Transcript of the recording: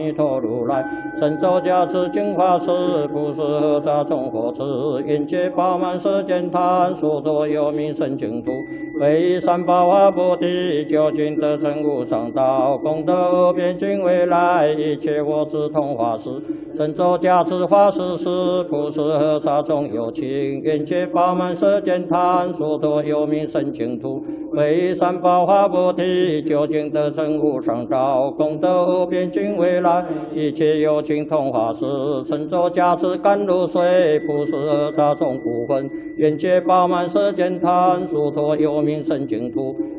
弥陀如来，神咒加持净法师，不是何沙众佛持，愿界饱满世间贪，所多有名圣净土，为三宝化菩提，究竟得成无上道，功德遍尽未来，一切我智同法师，神咒加持法师时，不是何沙众有情，愿界饱满世间贪，所多有名圣净土，为三宝化菩提，究竟得成无上道，功德遍尽未来。一切有情同法师，神咒加持甘露水，不是何沙众不分，愿界饱满世间贪，所托有名圣净土，